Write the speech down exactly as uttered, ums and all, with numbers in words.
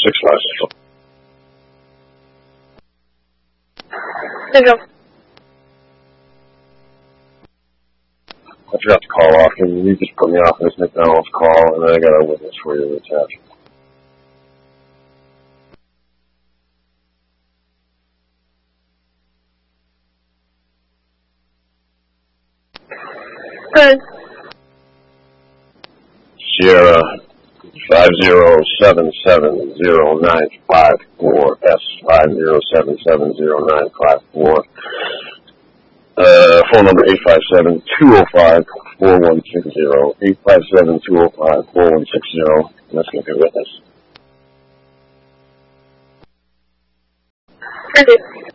six five zero. Central. I forgot to call off. Can you just put me off this McDonald's call, and then I got a witness for you to attach. Good. Sierra five zero seven seven zero nine five four S five zero seven seven zero nine five four. Uh, phone number eight five seven two zero five four one six zero. eight five seven two zero five four one six zero. And that's going to be a witness. Thank you.